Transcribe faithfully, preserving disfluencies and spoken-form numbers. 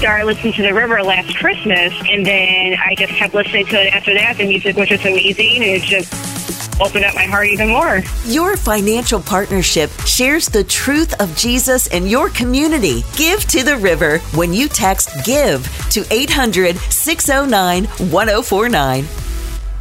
started listening to The River last Christmas, and then I just kept listening to it after that. The music was just amazing, and it just opened up my heart even more. Your financial partnership shares the truth of Jesus in your community. Give to The River when you text GIVE to eight hundred, six oh nine, one oh four nine.